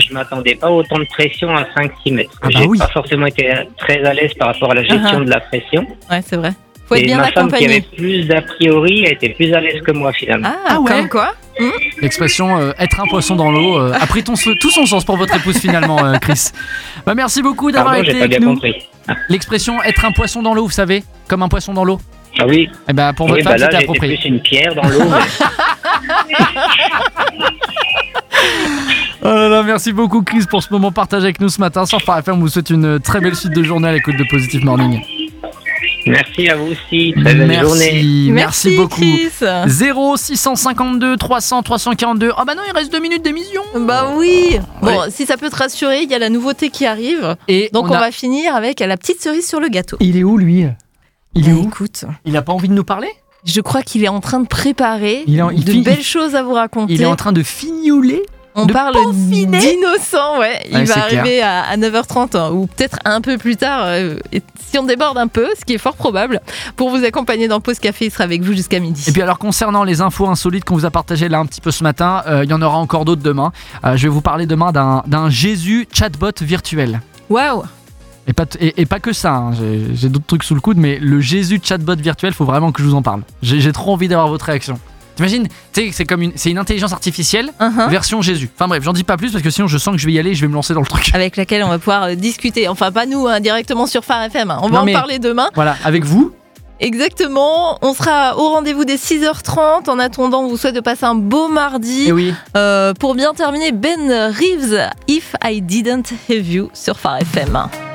je m'attendais pas à autant de pression à 5-6 mètres. Ah bah J'ai oui. pas forcément été très à l'aise par rapport à la gestion de la pression. Ouais, c'est vrai. Faut être Et bien ma femme qui avait accompagné. plus d'a priori a été plus à l'aise que moi finalement. Ah, ouais. comme quoi. L'expression être un poisson dans l'eau a pris tout son sens pour votre épouse finalement, Chris. Bah, merci beaucoup d'avoir Pardon, été j'ai pas avec bien nous. compris. L'expression être un poisson dans l'eau, vous savez, comme un poisson dans l'eau. Ah oui, Et bah pour oui votre bah femme, là c'était j'étais approprié. plus une pierre dans l'eau. Oh là là, merci beaucoup Chris pour ce moment partagé avec nous ce matin sur Phare FM. On vous souhaite une très belle suite de journée à l'écoute de Positive Morning. Merci à vous aussi, très belle journée. Merci beaucoup. Chris. 0652 300 342. Ah bah non, il reste 2 minutes d'émission. Bah oui. Bon, si ça peut te rassurer, il y a la nouveauté qui arrive. Et Donc on va finir avec la petite cerise sur le gâteau. Il est où lui? Il est où? Écoute, Il a pas envie de nous parler? je crois qu'il est en train de préparer il belles choses à vous raconter. Il est en train de fignoler. On de parle peaufiner. d'innocent, ouais. Il Ouais, va c'est arriver à 9h30 hein, ou peut-être un peu plus tard, et si on déborde un peu, ce qui est fort probable. Pour vous accompagner dans Pause Café, il sera avec vous jusqu'à midi. Et puis alors concernant les infos insolites qu'on vous a partagées là un petit peu ce matin, il y en aura encore d'autres demain. Je vais vous parler demain d'un Jésus chatbot virtuel. Waouh. Et pas que ça, hein. J'ai d'autres trucs sous le coude, mais le Jésus chatbot virtuel, faut vraiment que je vous en parle. J'ai trop envie d'avoir votre réaction. T'imagines, tu sais, c'est une intelligence artificielle version Jésus. Enfin bref, j'en dis pas plus parce que sinon je sens que je vais y aller et je vais me lancer dans le truc. Avec laquelle on va pouvoir discuter. Enfin, pas nous, hein, directement sur Phare FM. On va en parler demain. Voilà, avec vous. Exactement. On sera au rendez-vous dès 6h30. En attendant, on vous souhaite de passer un beau mardi. Et oui. Pour bien terminer, Ben Reeves, If I Didn't Have You sur Phare FM.